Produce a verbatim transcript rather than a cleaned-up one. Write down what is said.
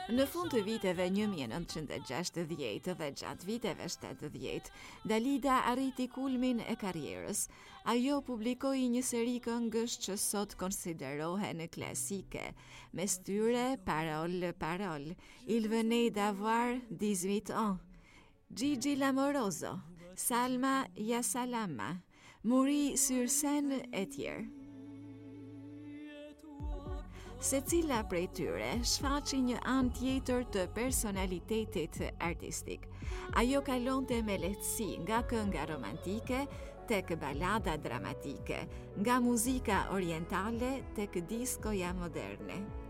Në fund të viteve një mijë e nëntëqind e gjashtëdhjetë dhe gjatë viteve shtatëdhjetë, Dalida arriti kulmin e karrierës. Ajo publikoi një seri këngësh që sot konsiderohen klasike, mes tyre Parole, Parole, Il venait d'avoir dix-huit ans, Gigi l'amoroso, Salma ya Salama, Muri sur scène e tjerë. Se cila prej tyre shfaqi një anë tjetër të personalitetit artistik. Ajo kalonte me lehtësi nga kënga romantike tek balada dramatike, nga muzika orientale tek diskoja moderne.